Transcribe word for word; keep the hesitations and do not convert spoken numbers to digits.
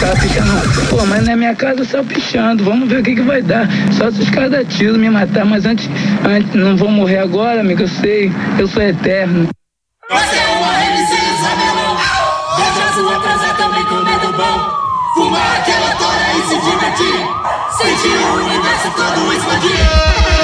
ficar pichando. Pô, mas na minha casa só pichando. Vamos ver o que que vai dar. Só se os caras dar tiro me matar, mas antes, antes não vou morrer agora, amigo, eu sei. Eu sou eterno. Você é uma M C Isabelão. Deixa a sua transa também comendo bom. Fumar aquela tora e se divertir. Sentir o universo todo expandir.